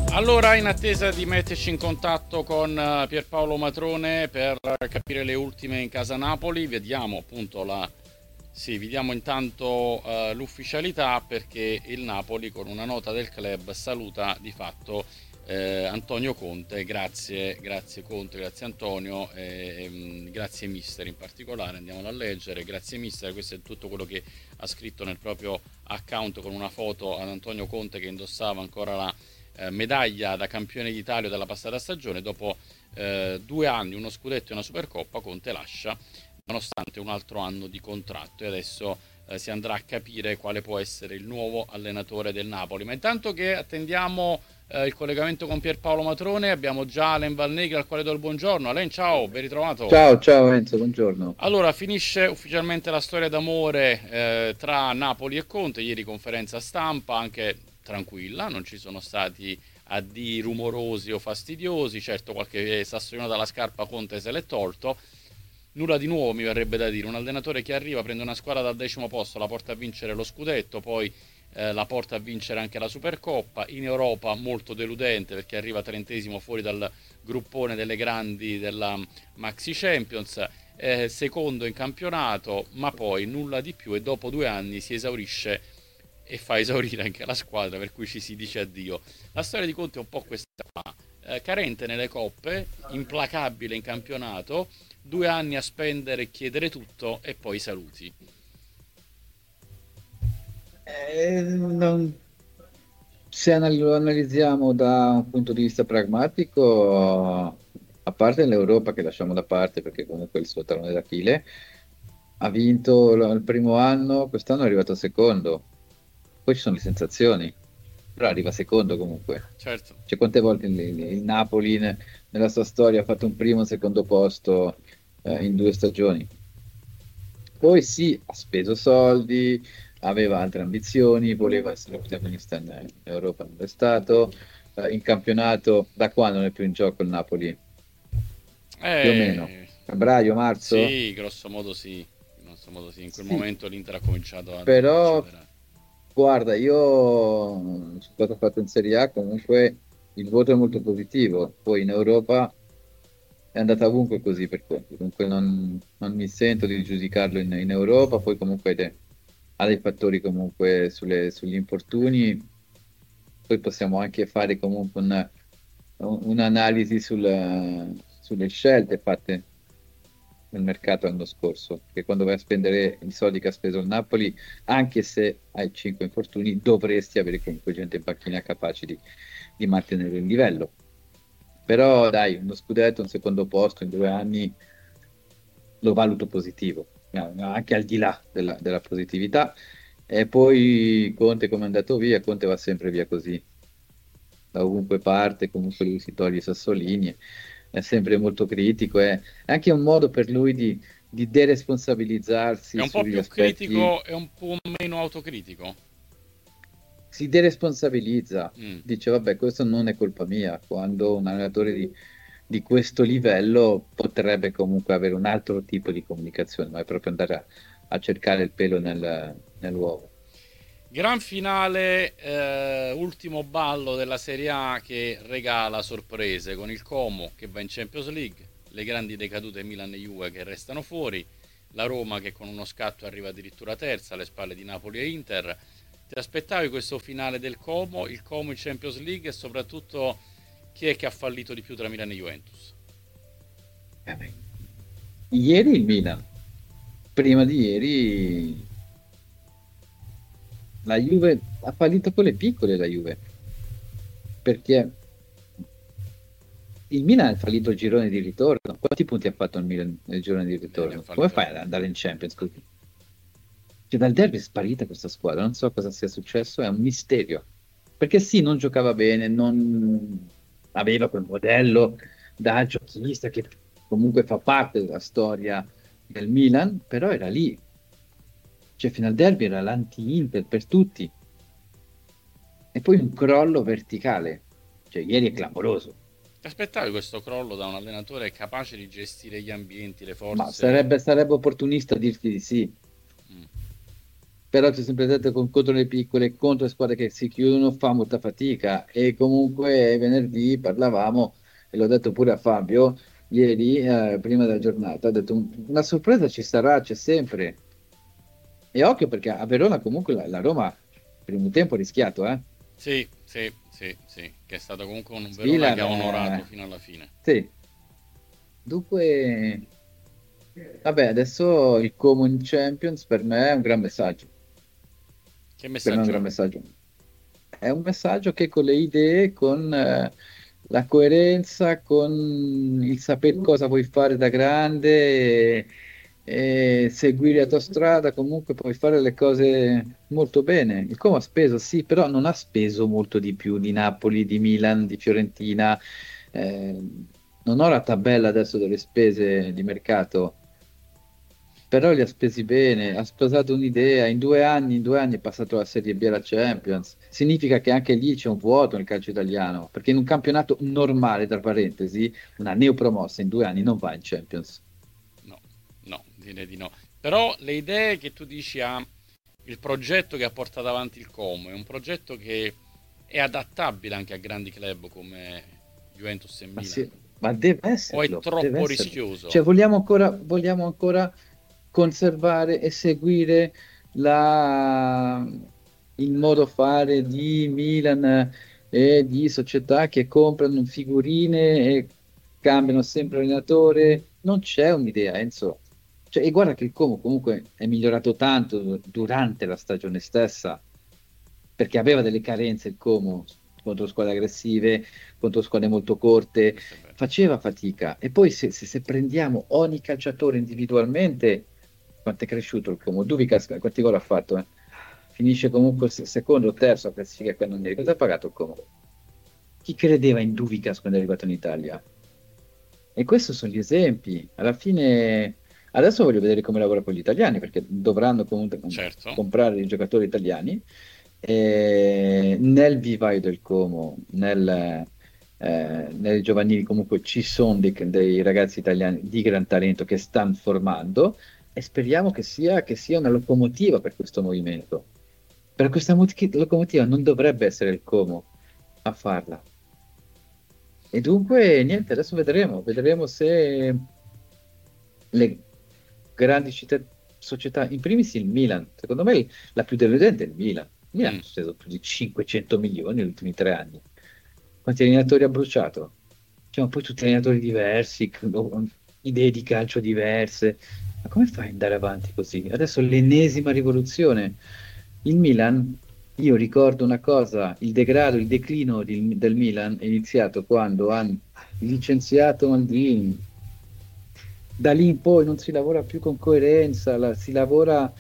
Allora, in attesa di metterci in contatto con Pierpaolo Matrone per capire le ultime in casa Napoli, vediamo appunto Sì, vediamo intanto l'ufficialità, perché il Napoli con una nota del club saluta di fatto Antonio Conte. Grazie Conte, grazie Antonio, grazie mister in particolare, andiamolo a leggere. Grazie mister, questo è tutto quello che ha scritto nel proprio account, con una foto ad Antonio Conte che indossava ancora la medaglia da campione d'Italia della passata stagione. Dopo 2 anni, uno scudetto e una Supercoppa, Conte lascia nonostante un altro anno di contratto, e adesso si andrà a capire quale può essere il nuovo allenatore del Napoli. Ma intanto che attendiamo il collegamento con Pierpaolo Matrone, abbiamo già Alen Valnegri, al quale do il buongiorno. Alen, ciao, ben ritrovato. Ciao Enzo, buongiorno. Allora, finisce ufficialmente la storia d'amore tra Napoli e Conte. Ieri conferenza stampa, anche tranquilla, non ci sono stati addii rumorosi o fastidiosi. Certo, qualche sassolino dalla scarpa Conte se l'è tolto. Nulla di nuovo, mi verrebbe da dire. Un allenatore che arriva, prende una squadra dal 10° posto, la porta a vincere lo scudetto, poi la porta a vincere anche la Supercoppa. In Europa molto deludente, perché arriva 30° fuori dal gruppone delle grandi della Maxi Champions, secondo in campionato, ma poi nulla di più, e dopo 2 anni si esaurisce e fa esaurire anche la squadra, per cui ci si dice addio. La storia di Conte è un po' questa qua. Carente nelle coppe, implacabile in campionato, 2 anni a spendere e chiedere tutto, e poi saluti. Non- Se lo analizziamo da un punto di vista pragmatico, a parte l'Europa che lasciamo da parte perché comunque è il suo talone d'Achille, ha vinto il primo anno, quest'anno è arrivato secondo, poi ci sono le sensazioni, però arriva secondo comunque. Certo. Cioè, quante volte il Napoli nella sua storia ha fatto un primo e un secondo posto in 2 stagioni? Poi sì, ha speso soldi, aveva altre ambizioni, voleva essere protagonista in Europa, non è stato. In campionato, da quando non è più in gioco il Napoli? Più o meno. Eh, Febbraio, marzo? sì, grosso modo sì. Grosso modo sì. In quel Sì, momento l'Inter ha cominciato a però decelerare. guarda, io su cosa ho fatto in Serie A comunque il voto è molto positivo, poi in Europa è andata ovunque così per conto, dunque non mi sento di giudicarlo in Europa, poi comunque ha dei fattori comunque sugli infortuni, poi possiamo anche fare comunque un'analisi sulle scelte fatte nel mercato l'anno scorso, che quando vai a spendere i soldi che ha speso il Napoli, anche se hai 5 infortuni, dovresti avere comunque gente in panchina capace di mantenere il livello. Però dai, uno scudetto, un secondo posto in 2 anni lo valuto positivo, anche al di là della positività. E poi Conte come è andato via, Conte va sempre via così, da ovunque parte, comunque lui si toglie i sassolini, è sempre molto critico, è anche un modo per lui di È deresponsabilizzarsi un po' sugli più aspetti, critico e un po' meno autocritico. si deresponsabilizza, Mm. dice vabbè, questo non è colpa mia, quando un allenatore di questo livello potrebbe comunque avere un altro tipo di comunicazione, ma è proprio andare a cercare il pelo nell'uovo. Gran finale, ultimo ballo della Serie A che regala sorprese, con il Como che va in Champions League, le grandi decadute Milan e Juve che restano fuori, la Roma che con uno scatto arriva addirittura terza alle spalle di Napoli e Inter. Ti aspettavi questo finale del Como, il Como in Champions League, e soprattutto chi è che ha fallito di più tra Milan e Juventus? Beh, ieri il Milan, prima di ieri la Juve ha fallito con le piccole, la Juve, perché il Milan ha fallito il girone di ritorno. Quanti punti ha fatto il Milan nel girone di Ne ha ritorno? Come fallito fai ad alcuni. andare in Champions così? Cioè, dal derby è sparita questa squadra, non so cosa sia successo, è un misterio. Perché sì, non giocava bene, non aveva quel modello da giochista che comunque fa parte della storia del Milan, però era lì. Cioè, fino al derby era l'anti-Inter per tutti. E poi un crollo verticale. Cioè, ieri è clamoroso. Ti aspettavi questo crollo da un allenatore capace di gestire gli ambienti, le Ma forze? sarebbe opportunista dirti di sì. Mm. però c'è sempre detto contro le piccole, contro le squadre che si chiudono, fa molta fatica. E comunque venerdì parlavamo, e l'ho detto pure a Fabio ieri, prima della giornata, ho detto una sorpresa ci sarà, c'è sempre. E occhio perché a Verona comunque la Roma per un tempo ha rischiato, eh. Sì, sì, sì, sì, che è stato comunque un Verona che Milan, ha onorato fino alla fine. sì. Dunque, vabbè, adesso il Como in Champions per me è un gran messaggio. Che Per me è un messaggio gran è? messaggio. È un messaggio che con le idee, con la coerenza, con il sapere cosa vuoi fare da grande e seguire la tua strada, comunque puoi fare le cose molto bene. Il Como ha speso, sì, però non ha speso molto di più di Napoli, di Milan, di Fiorentina. Eh, non ho la tabella adesso delle spese di mercato, però li ha spesi bene, ha sposato un'idea, in 2 anni è passato la Serie B alla Champions, significa che anche lì c'è un vuoto nel calcio italiano, perché in un campionato normale, tra parentesi, una neopromossa in 2 anni non va in Champions. No, no, direi di no. Però le idee che tu dici ha il progetto che ha portato avanti il Como è un progetto che è adattabile anche a grandi club come Juventus e Ma, Milan. sì, ma deve O è esserlo, deve troppo esserlo. rischioso? Cioè, vogliamo ancora conservare e seguire la- il modo fare di Milan e di società che comprano figurine e cambiano sempre allenatore. Non c'è un'idea, Enzo. Cioè, e guarda che il Como comunque è migliorato tanto durante la stagione stessa, perché aveva delle carenze il Como contro squadre aggressive, contro squadre molto corte, Questo è vero. faceva fatica. E poi se prendiamo ogni calciatore individualmente, quanto è cresciuto il Como? Dubicas, quanti gol ha fatto? Finisce comunque secondo o terzo a classifica cannonieri. Cosa ha pagato il Como? Chi credeva in Dubicas quando è arrivato in Italia? E questi sono gli esempi. Alla fine, adesso voglio vedere come lavora con gli italiani, perché dovranno comunque Certo. comprare i giocatori italiani. E nel vivaio del Como, nelle giovanili, comunque ci sono dei ragazzi italiani di gran talento che stanno formando e speriamo che sia una locomotiva per questo movimento. Per questa locomotiva non dovrebbe essere il Como a farla. E dunque, niente, adesso vedremo se le grandi società, in primis il Milan, secondo me la più deludente è il Milan. Il Milan ha Mm. speso più di 500 milioni negli ultimi 3 anni. Quanti allenatori ha bruciato? Cioè, ma poi tutti allenatori diversi, idee di calcio diverse. Ma come fai ad andare avanti così? Adesso l'ennesima rivoluzione. Il Milan, io ricordo una cosa, il degrado, il declino del Milan è iniziato quando hanno licenziato Maldini. Da lì in poi non si lavora più con coerenza, si lavora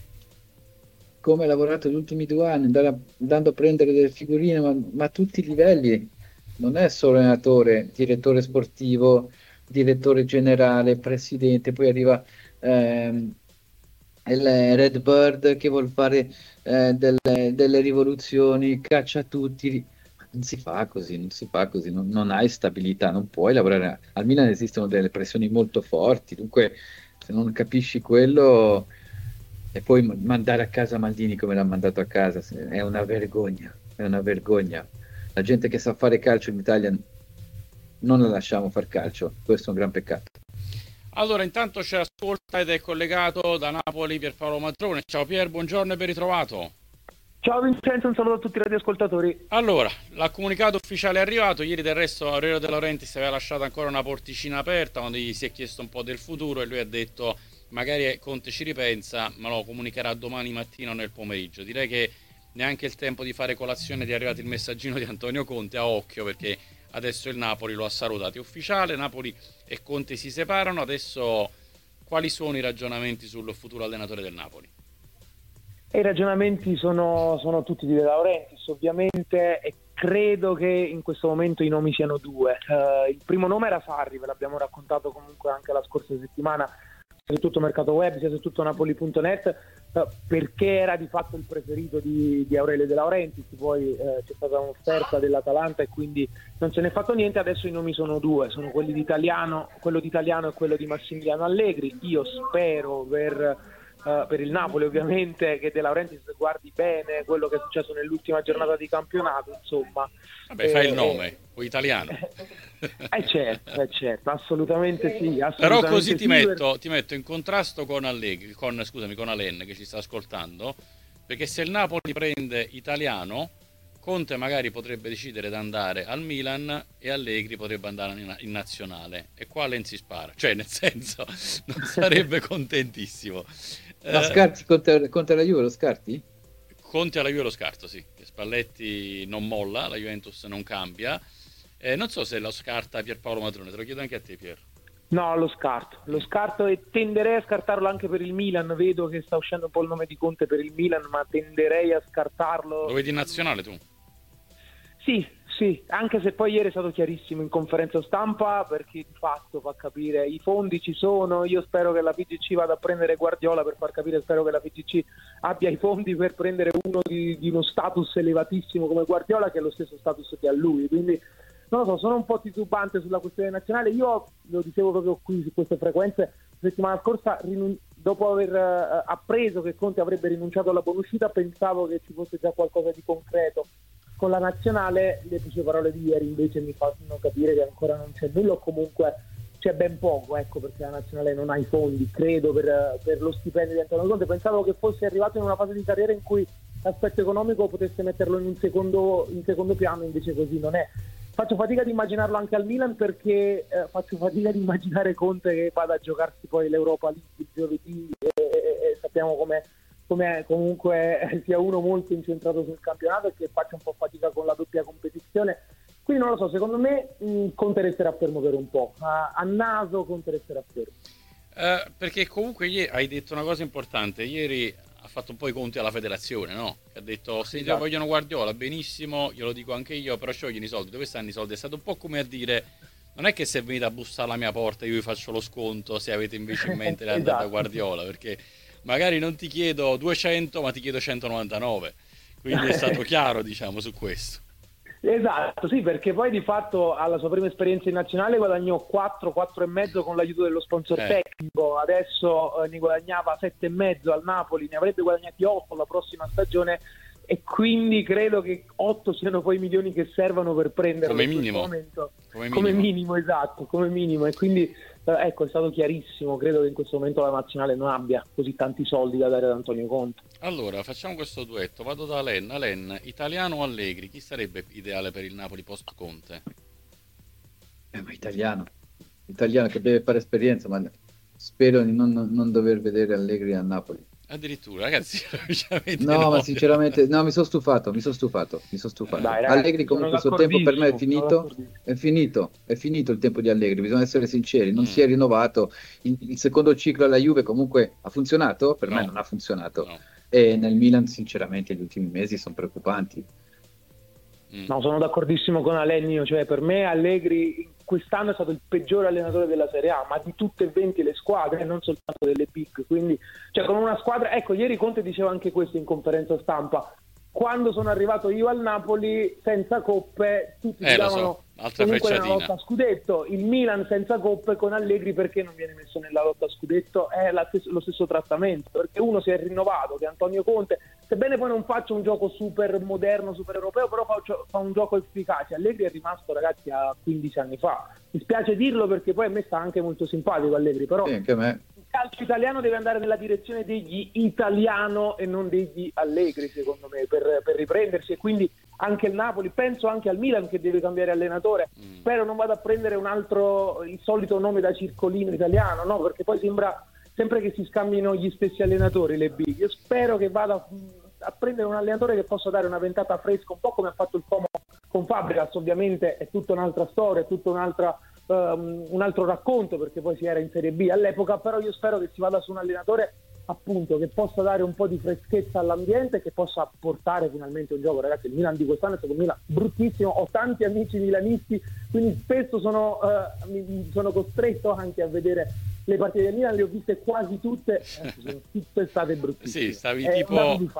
come ha lavorato gli ultimi 2 anni, andando a prendere delle figurine, ma a tutti i livelli. Non è solo allenatore, direttore sportivo, direttore generale, presidente, poi arriva ehm, il Red Bird che vuol fare delle rivoluzioni, caccia tutti. Non si fa così, non si fa così, non hai stabilità, non puoi lavorare. Al Milan esistono delle pressioni molto forti, dunque se non capisci quello e poi mandare a casa Maldini come l'ha mandato a casa, è una vergogna, è una vergogna. La gente che sa fare calcio in Italia non la lasciamo far calcio, questo è un gran peccato. Allora, intanto ci ascolta ed è collegato da Napoli Pierpaolo Matrone. Ciao Pier, buongiorno e ben ritrovato. Ciao Vincenzo, un saluto a tutti i radioascoltatori. Allora, il comunicato ufficiale è arrivato. Ieri del resto Aurelio De Laurentiis aveva lasciato ancora una porticina aperta quando gli si è chiesto un po' del futuro e lui ha detto magari Conte ci ripensa, ma lo comunicherà domani mattina o nel pomeriggio. Direi che neanche il tempo di fare colazione ed è arrivato il messaggino di Antonio Conte, a occhio perché adesso il Napoli lo ha salutato. È ufficiale, Napoli e Conte si separano. Adesso quali sono i ragionamenti sul futuro allenatore del Napoli? E i ragionamenti sono tutti di De Laurentiis, ovviamente, e credo che in questo momento i nomi siano due. Il primo nome era Sarri, ve l'abbiamo raccontato comunque anche la scorsa settimana, sia su tutto Mercato Web, sia su tutto Napoli.net, perché era di fatto il preferito di Aurelio De Laurentiis. Poi c'è stata un'offerta dell'Atalanta e quindi non se n'è fatto niente. Adesso i nomi sono due, sono quello di Italiano e quello di Massimiliano Allegri. Io spero per per il Napoli ovviamente, che De Laurentiis guardi bene quello che è successo nell'ultima giornata di campionato, insomma. Vabbè, fai il nome, o italiano. Certo, assolutamente sì. Però così Assolutamente sì, ti metto in contrasto con Allegri, con Alen che ci sta ascoltando, perché se il Napoli prende italiano, Conte magari potrebbe decidere di andare al Milan e Allegri potrebbe andare in nazionale, e qua Alen si spara, cioè nel senso non sarebbe contentissimo. Ma scarti contro la Juve, lo scarti? Conte alla Juve lo scarto, sì, che Spalletti non molla, la Juventus non cambia. Non so se lo scarta Pierpaolo Matrone, te lo chiedo anche a te, Pier. No, lo scarto e tenderei a scartarlo anche per il Milan. Vedo che sta uscendo un po' il nome di Conte per il Milan, ma tenderei a scartarlo. Lo vedi in nazionale tu? Sì, anche se poi ieri è stato chiarissimo in conferenza stampa, perché di fatto fa capire i fondi ci sono. Io spero che la FIGC vada a prendere Guardiola per far capire, spero che la FIGC abbia i fondi per prendere uno di uno status elevatissimo come Guardiola, che è lo stesso status che ha lui, quindi non lo so, sono un po' titubante sulla questione nazionale. Io lo dicevo proprio qui su queste frequenze, la settimana scorsa, dopo aver appreso che Conte avrebbe rinunciato alla buonuscita, pensavo che ci fosse già qualcosa di concreto con la nazionale. Le sue parole di ieri invece mi fanno capire che ancora non c'è nulla, o comunque c'è ben poco, ecco, perché la nazionale non ha i fondi, credo, per lo stipendio di Antonio Conte. Pensavo che fosse arrivato in una fase di carriera in cui l'aspetto economico potesse metterlo in secondo piano, invece così non è. Faccio fatica ad immaginarlo anche al Milan, perché faccio fatica ad immaginare Conte che vada a giocarsi poi l'Europa League il giovedì, e sappiamo come comunque sia uno molto incentrato sul campionato e che faccia un po' fatica con la doppia competizione. Quindi non lo so, secondo me Conte resterà fermo per un po', a naso Conte resterà fermo. Perché comunque hai detto una cosa importante, ieri ha fatto un po' i conti alla federazione, no? Che ha detto se Esatto. vogliono Guardiola, benissimo, glielo dico anche io, però sciogliendo i soldi, dove stanno i soldi? È stato un po' come a dire, non è che se venite a bussare alla mia porta io vi faccio lo sconto se avete invece in mente di andare da Guardiola, perché magari non ti chiedo 200 ma ti chiedo 199, quindi è stato chiaro, diciamo, su questo. Esatto, sì, perché poi di fatto alla sua prima esperienza in nazionale guadagnò 4,5 con l'aiuto dello sponsor tecnico, adesso ne guadagnava 7,5 al Napoli, ne avrebbe guadagnati 8 la prossima stagione, e quindi credo che 8 siano poi i milioni che servano per prenderlo come in minimo. questo momento. Come minimo, esatto, come minimo, e quindi ecco, è stato chiarissimo. Credo che in questo momento la nazionale non abbia così tanti soldi da dare ad Antonio Conte. Allora, facciamo questo duetto, vado da Alen, italiano o Allegri, chi sarebbe ideale per il Napoli post Conte? Ma italiano che deve fare esperienza, ma spero di non dover vedere Allegri a Napoli. Addirittura, ragazzi, no, ma sinceramente no, mi sono stufato. Dai, ragazzi, Allegri comunque il suo tempo per me è finito il tempo di Allegri, bisogna essere sinceri, non si è rinnovato. Il secondo ciclo alla Juve comunque ha funzionato, per me non ha funzionato, e nel Milan sinceramente gli ultimi mesi sono preoccupanti. No, sono d'accordissimo con Alenio, cioè per me Allegri quest'anno è stato il peggiore allenatore della Serie A, ma di tutte e 20 le squadre, non soltanto delle big, quindi cioè con una squadra, ecco, ieri Conte diceva anche questo in conferenza stampa: quando sono arrivato io al Napoli senza coppe tutti mi davano comunque una lotta a scudetto, il Milan senza coppe con Allegri perché non viene messo nella lotta a scudetto? È lo stesso trattamento, perché uno si è rinnovato, che è Antonio Conte, sebbene poi non faccia un gioco super moderno, super europeo, però fa un gioco efficace. Allegri è rimasto, ragazzi, a 15 anni fa, mi spiace dirlo perché poi a me sta anche molto simpatico Allegri, però anche a me. Il calcio italiano deve andare nella direzione degli italiano e non degli Allegri, secondo me, per riprendersi, e quindi anche il Napoli, penso anche al Milan che deve cambiare allenatore. Spero non vada a prendere il solito nome da circolino italiano, no? Perché poi sembra sempre che si scambino gli stessi allenatori, le big. Io spero che vada a prendere un allenatore che possa dare una ventata fresca, un po' come ha fatto il Como con Fabregas. Ovviamente è tutta un'altra storia, è tutta un altro racconto, perché poi si era in Serie B all'epoca, però io spero che si vada su un allenatore appunto che possa dare un po' di freschezza all'ambiente, che possa portare finalmente un gioco. Ragazzi, il Milan di quest'anno è stato un Milan bruttissimo, ho tanti amici milanisti, quindi spesso sono costretto anche a vedere le partite del Milan, le ho viste quasi tutte, sono tutte state bruttissime. Sì, stavi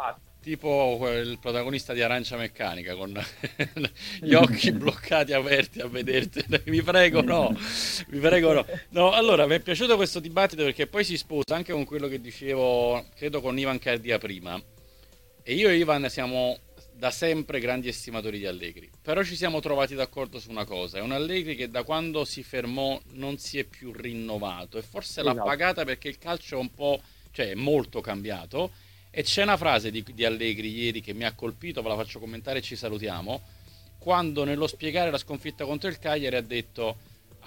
tipo il protagonista di Arancia Meccanica con gli occhi bloccati aperti a vederti. Vi prego, no. Vi prego, no. No, allora, mi è piaciuto questo dibattito perché poi si sposa anche con quello che dicevo, credo, con Ivan Cardia prima. E io e Ivan siamo da sempre grandi estimatori di Allegri, però ci siamo trovati d'accordo su una cosa: è un Allegri che da quando si fermò non si è più rinnovato, e forse l'ha pagata perché il calcio è un po', cioè è molto cambiato. E c'è una frase di Allegri ieri che mi ha colpito, ve la faccio commentare e ci salutiamo, quando nello spiegare la sconfitta contro il Cagliari ha detto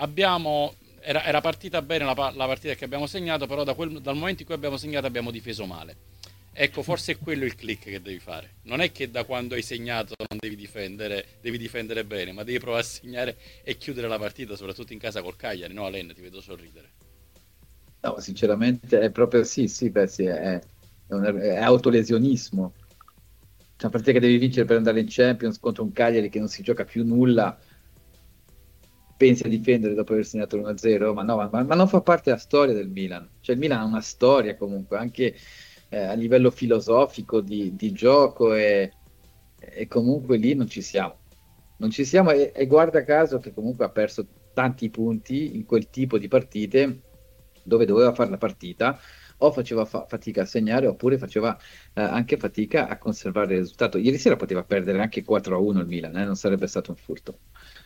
era partita bene la partita che abbiamo segnato, però dal momento in cui abbiamo segnato abbiamo difeso male. Ecco, forse è quello il click che devi fare. Non è che da quando hai segnato non devi difendere bene, ma devi provare a segnare e chiudere la partita, soprattutto in casa col Cagliari. No, Alen, ti vedo sorridere. No, sinceramente è proprio sì, beh, sì, è autolesionismo. C'è una partita che devi vincere per andare in Champions contro un Cagliari che non si gioca più nulla. Pensi a difendere dopo aver segnato l'1-0? Ma no, ma non fa parte della storia del Milan. Cioè il Milan ha una storia comunque, anche a livello filosofico di gioco, e comunque lì non ci siamo. Non ci siamo, e guarda caso che comunque ha perso tanti punti in quel tipo di partite dove doveva fare la partita, o faceva fatica a segnare, oppure faceva anche fatica a conservare il risultato. Ieri sera poteva perdere anche 4-1 il Milan, non sarebbe stato un furto.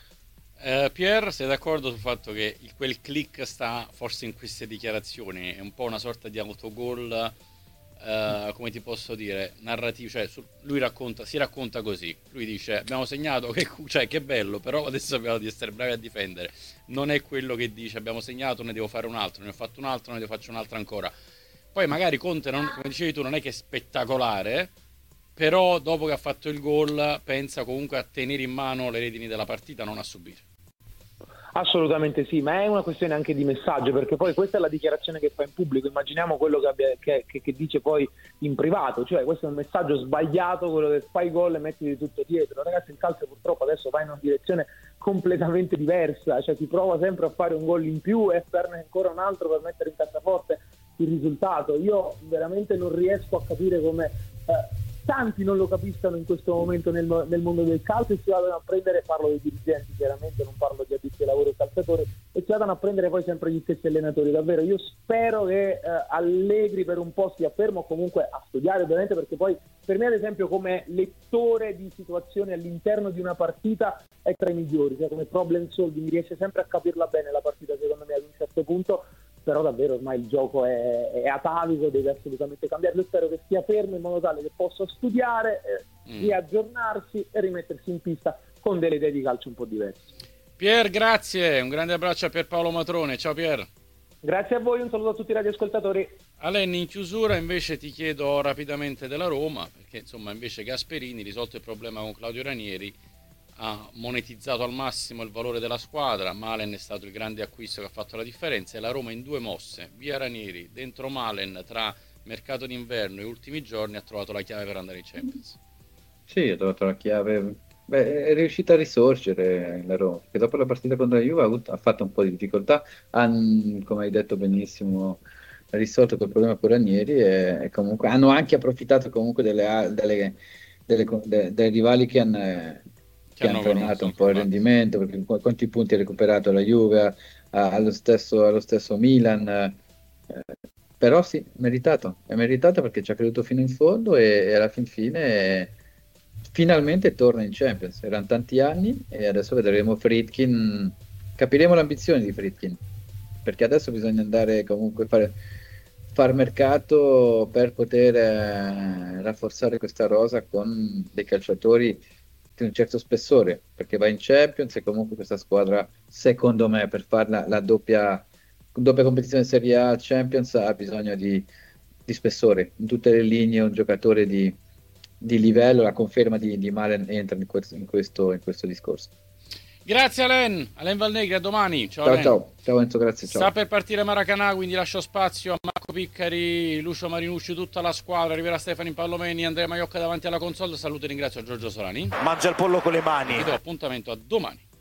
Pier, sei d'accordo sul fatto che quel click sta forse in queste dichiarazioni? È un po' una sorta di autogol, come ti posso dire, narrativo, cioè lui si racconta così, lui dice abbiamo segnato, che bello, però adesso abbiamo di essere bravi a difendere. Non è quello che dice abbiamo segnato, ne devo fare un altro, ne ho fatto un altro, ne devo faccio un altro ancora. Poi magari Conte, come dicevi tu, non è che è spettacolare, però dopo che ha fatto il gol pensa comunque a tenere in mano le redini della partita, non a subire. Assolutamente sì, ma è una questione anche di messaggio, perché poi questa è la dichiarazione che fa in pubblico, immaginiamo quello che dice poi in privato, cioè questo è un messaggio sbagliato, quello che fai gol e metti di tutto dietro. Ragazzi, il calcio purtroppo adesso va in una direzione completamente diversa, cioè si prova sempre a fare un gol in più e farne ancora un altro per mettere in cassaforte il risultato. Io veramente non riesco a capire come tanti non lo capiscano in questo momento nel mondo del calcio, e si vadano a prendere, parlo dei dirigenti chiaramente, non parlo di addetti ai lavori e calciatori, e si vadano a prendere poi sempre gli stessi allenatori. Davvero io spero che Allegri per un po' sia fermo, comunque a studiare ovviamente, perché poi per me ad esempio come lettore di situazioni all'interno di una partita è tra i migliori, cioè come problem solving riesce sempre a capirla bene la partita, secondo me ad un certo punto. Però davvero ormai il gioco è atavico, deve assolutamente cambiare. Io spero che stia fermo in modo tale che possa studiare, riaggiornarsi e rimettersi in pista con delle idee di calcio un po' diverse. Pier, grazie, un grande abbraccio a Pierpaolo Matrone. Ciao Pier. Grazie a voi, un saluto a tutti i radioascoltatori. Alen, in chiusura invece ti chiedo rapidamente della Roma, perché insomma invece Gasperini, risolto il problema con Claudio Ranieri, ha monetizzato al massimo il valore della squadra. Malen è stato il grande acquisto che ha fatto la differenza, e la Roma in 2 mosse, via Ranieri, dentro Malen, tra mercato d'inverno e ultimi giorni, ha trovato la chiave per andare in Champions. Sì, ha trovato la chiave. Beh, è riuscita a risorgere la Roma, che dopo la partita contro la Juve ha fatto un po' di difficoltà, come hai detto benissimo, ha risolto quel problema con Ranieri, e comunque hanno anche approfittato comunque delle rivali che hanno frenato un po' il rendimento, perché quanti punti ha recuperato la Juve, allo stesso Milan, però sì, è meritato perché ci ha creduto fino in fondo, e alla fine finalmente torna in Champions. Erano tanti anni, e adesso vedremo Friedkin, capiremo l'ambizione di Friedkin, perché adesso bisogna andare comunque far mercato per poter rafforzare questa rosa con dei calciatori di un certo spessore, perché va in Champions, e comunque questa squadra, secondo me, per fare la doppia competizione Serie A Champions, ha bisogno di spessore in tutte le linee. Un giocatore di livello, la conferma di Malen entra in questo discorso. Grazie Alen Valnegri, a domani. Ciao Enzo, grazie. Ciao. Sta per partire Maracanã, quindi lascio spazio a Marco Piccari, Lucio Marinucci, tutta la squadra, arriverà Stefani Pallomeni, Andrea Maiocca davanti alla console. Saluto e ringrazio Giorgio Solani. Mangia il pollo con le mani. Vi do appuntamento a domani.